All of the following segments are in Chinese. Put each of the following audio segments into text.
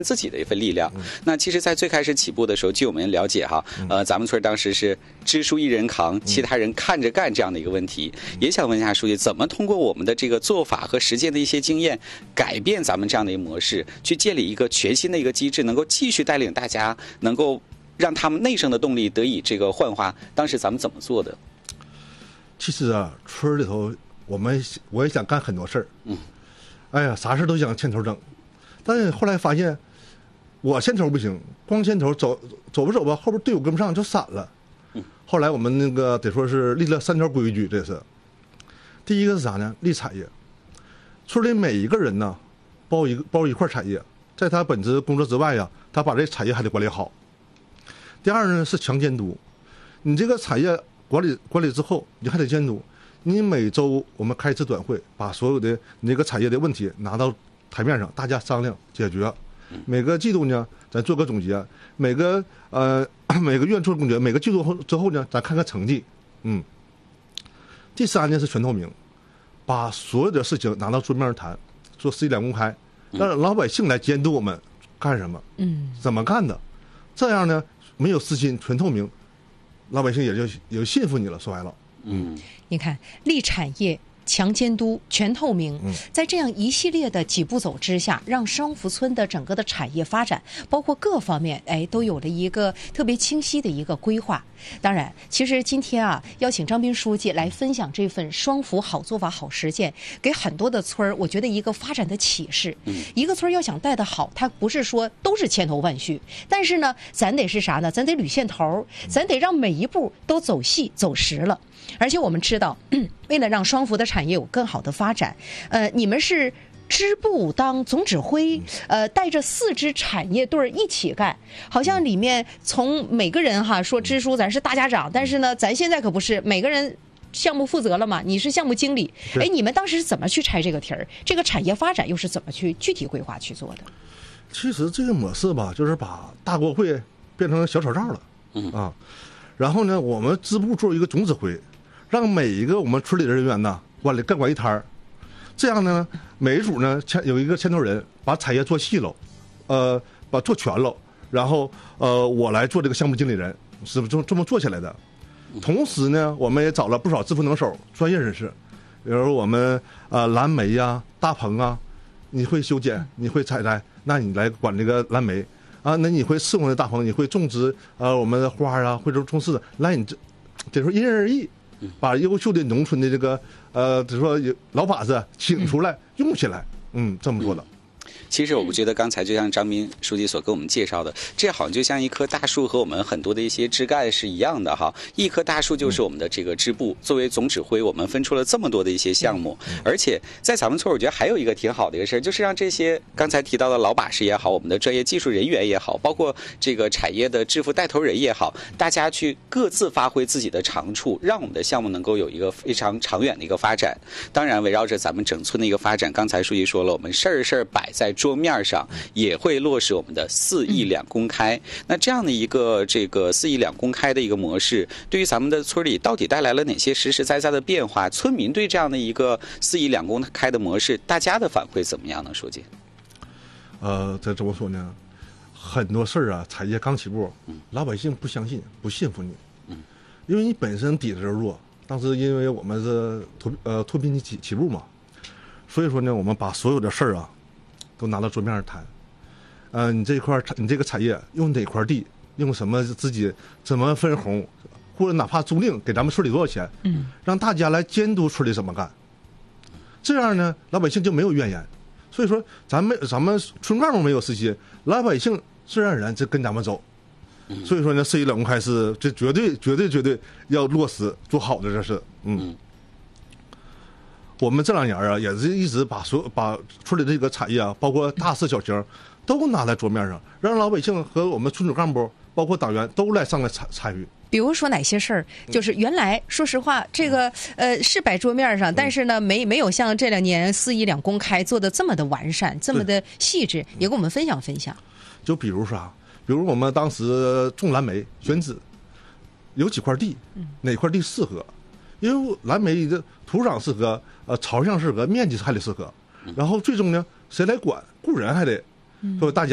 自己的一份力量。那其实在最开始起步的时候，据我们了解哈，咱们村当时是支书一人扛，其他人看着干这样的一个问题。也想问一下书记，怎么通过我们的这个做法和实践的一些经验，改变咱们这样的一个模式，去建立一个全新的一个机制，能够继续带领大家，能够让他们内生的动力得以这个焕发。当时咱们怎么做的？ 其实啊，村里头我也想干很多事儿，哎呀，啥事都想牵头整，但是后来发现。我牵头不行，光牵头走吧，后边队伍跟不上就散了。后来我们那个得说是立了3条规矩，这是。第一个是啥呢？立产业，村里每一个人呢，包一块产业，在他本职工作之外呀，他把这产业还得管理好。第二呢是强监督，你这个产业管理之后，你还得监督。你每周我们开一次短会，把所有的你这个产业的问题拿到台面上，大家商量解决。每个季度呢，咱做个总结，每个月做总结，每个季度之后呢，咱看看成绩。第三呢是全透明，把所有的事情拿到桌面上谈，做实际两公开，让老百姓来监督我们干什么，怎么干的，这样呢没有私心，全透明，老百姓也就信服你了。说白了， 你看立产业。强监督、全透明，在这样一系列的几步走之下，让双福村的整个的产业发展，包括各方面，都有了一个特别清晰的一个规划。当然，其实今天啊，邀请张斌书记来分享这份双福好做法、好实践，给很多的村儿，我觉得一个发展的启示。一个村要想带得好，它不是说都是千头万绪，但是呢，咱得是啥呢？咱得捋线头，咱得让每一步都走细走实了。而且我们知道，为了让双福的产业有更好的发展，你们是支部当总指挥，带着4支产业队一起干，好像里面从每个人说支书咱是大家长，但是呢，咱现在可不是每个人项目负责了嘛，你是项目经理，你们当时是怎么去拆这个题儿？这个产业发展又是怎么去具体规划去做的？ 其实这个模式吧，就是把大国会变成小炒灶了，然后呢，我们支部做一个总指挥。让每一个我们村里的人员呢，管一摊儿，这样呢，每一组呢有一个牵头人，把产业做细了，把做全了，然后我来做这个项目经理人，是这么做起来的。同时呢，我们也找了不少致富能手、专业人士，比如我们蓝莓呀、大棚啊，你会修剪，你会采摘，那你来管这个蓝莓啊，那你会施工的大棚，你会种植我们的花啊，或者种柿子，来你这说因人而异。把优秀的农村的这个比如说老把子请出来用起来，这么做的。 其实我觉得刚才就像张斌书记所跟我们介绍的，这好像就像一棵大树和我们很多的一些枝干是一样的哈。一棵大树就是我们的这个支部，作为总指挥，我们分出了这么多的一些项目，而且在咱们村，我觉得还有一个挺好的一个事，就是让这些刚才提到的老把式也好，我们的专业技术人员也好，包括这个产业的致富带头人也好，大家去各自发挥自己的长处，让我们的项目能够有一个非常长远的一个发展。当然，围绕着咱们整村的一个发展，刚才书记说了，我们事儿摆在桌面上，也会落实我们的4亿2公开。那这样的一个这个4亿2公开的一个模式，对于咱们的村里到底带来了哪些实实在在的变化？村民对这样的一个4亿2公开的模式，大家的反馈怎么样呢？书记？ 这怎么说呢？很多事儿啊，产业刚起步，老百姓不相信、不信服你，因为你本身底子弱。当时因为我们是脱贫起步嘛，所以说呢，我们把所有的事儿啊。都拿到桌面上谈，你这个产业用哪块地，用什么自己怎么分红，或者哪怕租赁给咱们村里多少钱，让大家来监督村里怎么干，这样呢，老百姓就没有怨言。所以说，咱们村干部没有私心，老百姓自然而然就跟咱们走。所以说呢，4亿2公开是这绝对要落实做好的，这是我们这2年啊，也是一直把村里的这个产业啊，包括大事小情，都拿在桌面上，让老百姓和我们村组干部，包括党员都来上来参与。 比如说哪些事儿，就是原来说实话，这个是摆桌面上，但是呢，没有像这2年4亿2公开做的这么的完善，这么的细致，也跟我们分享分享。 就比如我们当时种蓝莓选址，有几块地，哪块地适合？因为蓝莓的土壤适合，朝向适合，面积还得适合，然后最终呢，谁来管？雇人还得，说大家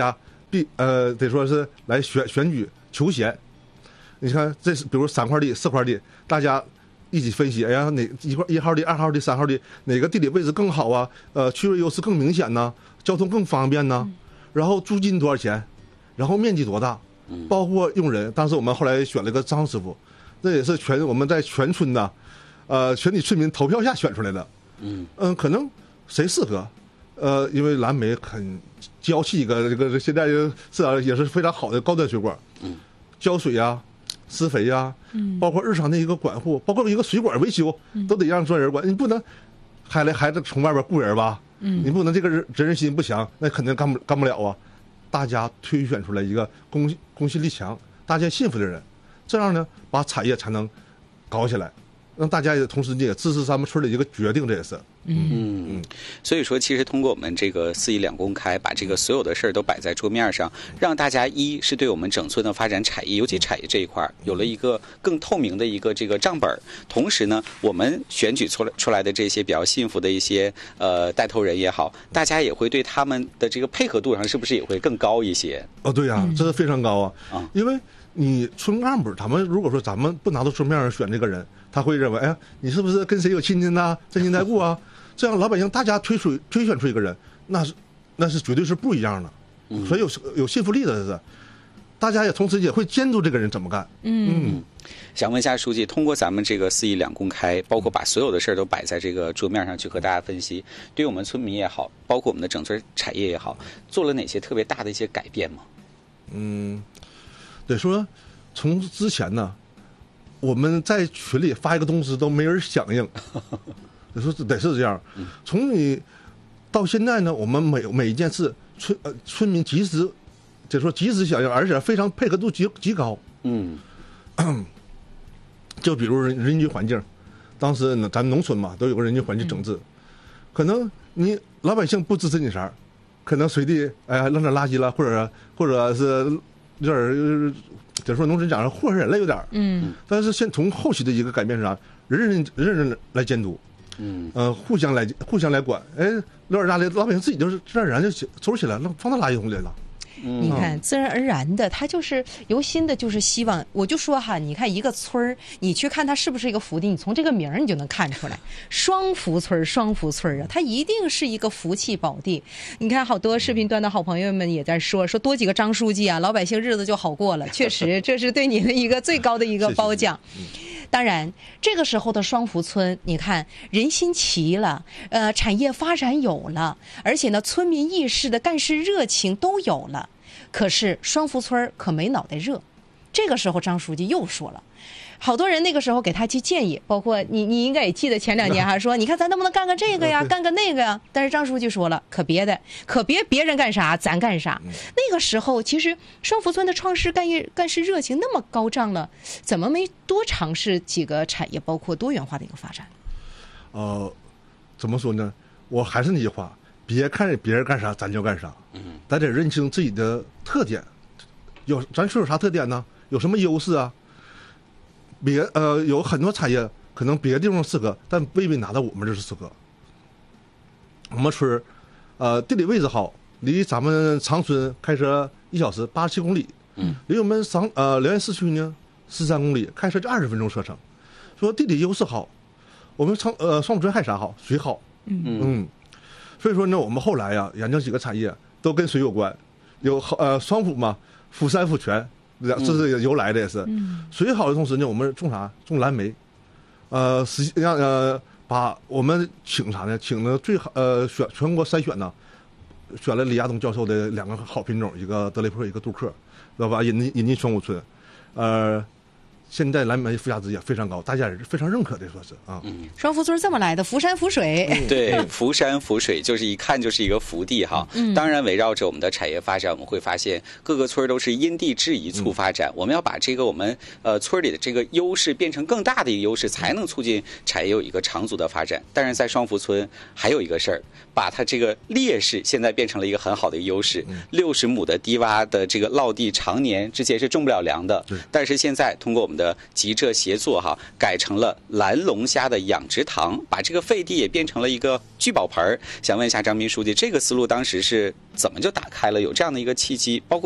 得说是来选举求贤。你看，这是比如3块地、4块地，大家一起分析，哎呀，哪1号地、2号地、3号地，哪个地理位置更好啊？区位优势更明显呢？交通更方便呢？然后租金多少钱？然后面积多大？包括用人。当时我们后来选了个张师傅，这也是我们在全村的，全体村民投票下选出来的。可能谁适合？因为蓝莓很娇气，这个现在也是非常好的高端水果。浇水呀、施肥呀，包括日常的一个管护，包括一个水管维修，都得让专人管。你不能孩子从外边雇人吧？你不能这个责任心不强，那肯定干不了啊。大家推选出来一个公信力强、大家信服的人，这样呢，把产业才能搞起来，让大家也同时也支持咱们村的一个决定，这也是。 所以说，其实通过我们这个4亿2公开，把这个所有的事儿都摆在桌面上，让大家一是对我们整村的发展产业，尤其产业这一块有了一个更透明的一个这个账本。同时呢，我们选举出来的这些比较幸福的一些带头人也好，大家也会对他们的这个配合度上是不是也会更高一些？ 对呀，这是非常高啊！因为你村干部他们如果说咱们不拿到桌面上选这个人，他会认为，哎呀，你是不是跟谁有亲戚呐、沾亲带故啊？这样老百姓大家推选出一个人，那是绝对是不一样的，所以有信服力的，这是大家也同时也会监督这个人怎么干。 想问一下书记，通过咱们这个4亿2公开，包括把所有的事儿都摆在这个桌面上去和大家分析，对于我们村民也好，包括我们的整村产业也好，做了哪些特别大的一些改变吗？ 得说从之前呢，我们在群里发一个东西都没人响应。得是这样，从你到现在呢，我们每一件事，村民及时响应，而且非常配合度极高。就比如人居环境，当时呢，咱们农村嘛，都有个人居环境整治，可能你老百姓不支持你啥，可能随地扔点垃圾了，或者是有点，得说农村讲祸害人了有点。但是先从后期的一个改变上，人人来监督。互相来管，有点大的老百姓自己就是自然而然就收拾起来了，放到垃圾桶里了。 你看，自然而然的，他就是由心的，就是希望。我就说哈，你看一个村儿，你去看它是不是一个福地，你从这个名儿你就能看出来，双福村啊，它一定是一个福气宝地。你看，好多视频端的好朋友们也在说多几个张书记啊，老百姓日子就好过了。确实，这是对你的一个最高的一个褒奖。当然，这个时候的双福村，你看人心齐了，产业发展有了，而且呢，村民意识的干事热情都有了。可是双福村可没脑袋热，这个时候张书记又说了，好多人那个时候给他提建议，包括你应该也记得前2年还说，你看咱能不能干个这个呀，干个那个呀？但是张书记说了，可别别人干啥咱干啥。那个时候其实双福村的创事干事热情那么高涨了，怎么没多尝试几个产业，包括多元化的一个发展？ 怎么说呢？我还是那句话，别看别人干啥咱就干啥。咱得认清自己的特点，咱说有啥特点呢？有什么优势啊？有很多产业可能别的地方适合，但未必拿到我们这是适合。我们村地理位置好，离咱们长春开车1小时87公里，离我们辽源市区呢13公里，开车就20分钟车程。说地理优势好，我们双福村还啥好？水好。所以说呢，我们后来呀研究几个产业都跟水有关，有双福嘛，福山福全，这是由来的也是。水好的同时呢，我们种啥？种蓝莓。实际上把我们请啥呢？请了最好全国筛选呢，选了李亚东教授的2个好品种，一个德雷珀，一个杜克，知道吧？引进双福村，现在蓝莓附加值也非常高，大家也是非常认可的，说是啊。 双福村这么来的，福山福水。 对，福山福水就是一看就是一个福地哈。当然围绕着我们的产业发展，我们会发现各个村都是因地制宜促发展。我们要把这个我们村里的这个优势变成更大的一个优势，才能促进产业有一个长足的发展。但是在双福村还有一个事儿， 把它这个劣势现在变成了一个很好的优势。60亩的低洼的这个涝地，常年之前是种不了粮的，但是现在通过我们的集浙协作改成了蓝龙虾的养殖塘，把这个废地也变成了一个聚宝盆。想问一下张斌书记，这个思路当时是怎么就打开了，有这样的一个契机？包括